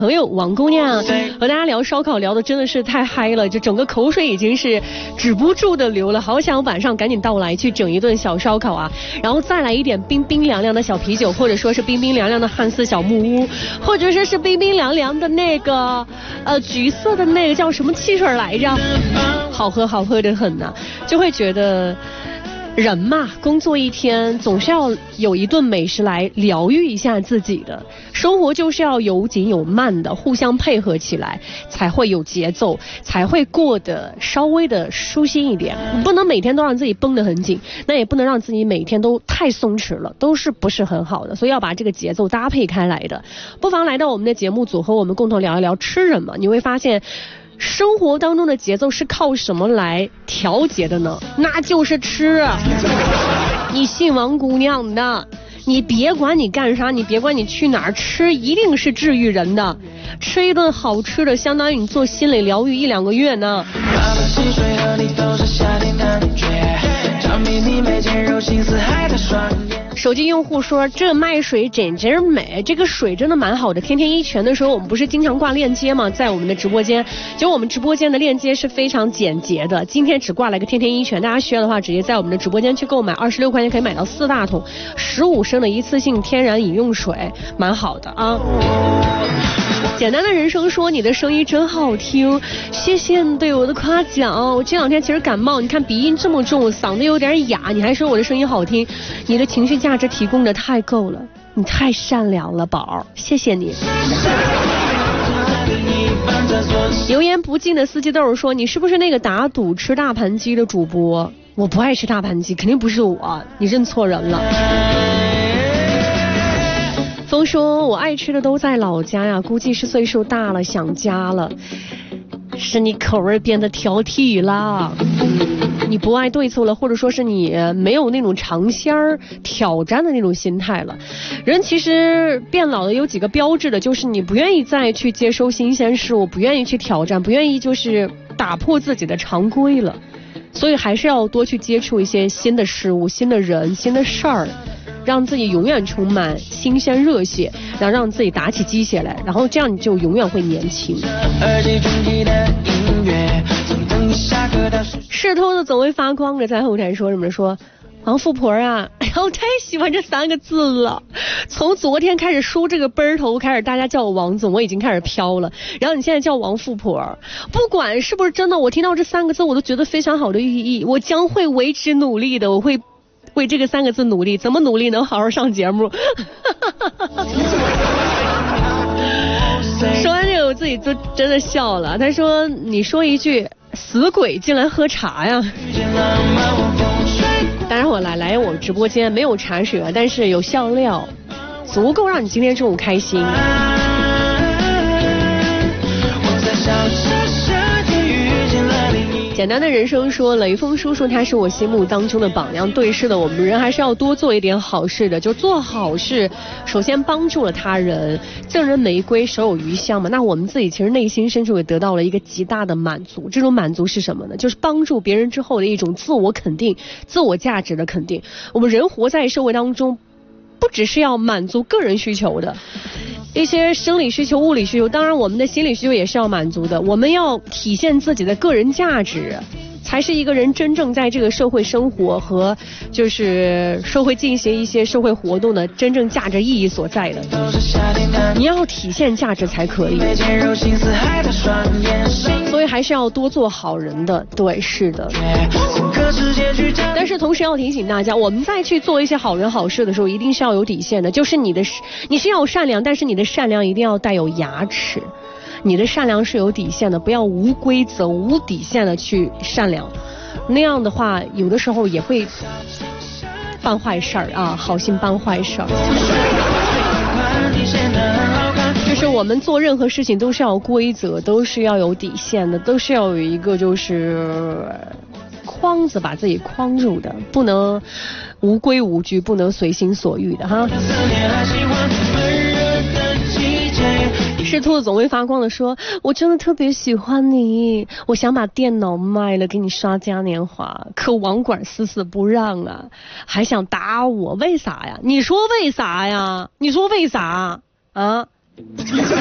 朋友王姑娘和大家聊烧烤聊的真的是太嗨了，就整个口水已经是止不住的流了，好想晚上赶紧到来去整一顿小烧烤啊，然后再来一点冰冰凉凉的小啤酒，或者说是冰冰凉凉的汉斯小木屋，或者说是冰冰凉凉的那个橘色的那个叫什么汽水来着，好喝的很呢，就会觉得人嘛，工作一天总是要有一顿美食来疗愈一下自己的，生活就是要有紧有慢的，互相配合起来才会有节奏，才会过得稍微的舒心一点。不能每天都让自己绷得很紧，那也不能让自己每天都太松弛了，都是不是很好的，所以要把这个节奏搭配开来的。不妨来到我们的节目组和我们共同聊一聊吃人嘛，你会发现生活当中的节奏是靠什么来调节的呢？那就是吃。你信王姑娘的，你别管你干啥，你别管你去哪儿，吃一定是治愈人的。吃一顿好吃的，相当于你做心理疗愈1-2个月呢。手机用户说这卖水简直美，这个水真的蛮好的。天天一拳的时候我们不是经常挂链接吗？在我们的直播间，就我们直播间的链接是非常简洁的，今天只挂了一个天天一拳，大家需要的话直接在我们的直播间去购买，26块钱可以买到4大桶15升的一次性天然饮用水，蛮好的啊。简单的人生说你的声音真好听，谢谢你对我的夸奖。我这2天其实感冒，你看鼻音这么重，嗓子有点哑，你还说我的声音好听，你的情绪价值提供的太够了，你太善良了宝，谢谢你。油盐不进的司机豆说你是不是那个打赌吃大盘鸡的主播？我不爱吃大盘鸡，肯定不是我，你认错人了。风说我爱吃的都在老家呀，估计是岁数大了想家了，是你口味变得挑剔了，你不爱对错了，或者说是你没有那种尝鲜挑战的那种心态了。人其实变老的有几个标志的，就是你不愿意再去接收新鲜事物，不愿意去挑战，不愿意就是打破自己的常规了，所以还是要多去接触一些新的事物、新的人、新的事儿，让自己永远充满新鲜热血，然后让自己打起鸡血来，然后这样你就永远会年轻。是偷的总会发光的，在后台说什么说王富婆啊，哎呀，我太喜欢这3个字了。从昨天开始梳这个背头开始，大家叫我王总，我已经开始飘了。然后你现在叫王富婆，不管是不是真的，我听到这3个字我都觉得非常好的寓意。我将会为之努力的，我会为这个3个字努力。怎么努力能好好上节目？说完这个我自己就真的笑了。他说你说一句死鬼进来喝茶呀。当然我来我直播间没有茶水，但是有笑料，足够让你今天中午开心。简单的人生说雷锋叔叔他是我心目当中的榜样。对，是的，我们人还是要多做一点好事的，就做好事首先帮助了他人，赠人玫瑰手有余香嘛，那我们自己其实内心深处也得到了一个极大的满足。这种满足是什么呢？就是帮助别人之后的一种自我肯定，自我价值的肯定。我们人活在社会当中，不只是要满足个人需求的一些生理需求、物理需求，当然我们的心理需求也是要满足的。我们要体现自己的个人价值，才是一个人真正在这个社会生活和就是社会进行一些社会活动的真正价值意义所在的。你要体现价值才可以，所以还是要多做好人的。对，是的。但是同时要提醒大家，我们再去做一些好人好事的时候，一定是要有底线的，就是你是要善良，但是你的善良一定要带有牙齿。你的善良是有底线的，不要无规则无底线的去善良，那样的话有的时候也会办坏事儿啊，好心办坏事儿。就是我们做任何事情都是要有规则，都是要有底线的，都是要有一个就是框子把自己框住的，不能无规无矩，不能随心所欲的哈。是兔子总会发光的说，我真的特别喜欢你，我想把电脑卖了给你刷嘉年华，可网管死不让啊，还想打我，为啥呀？你说为啥呀？你说为啥啊？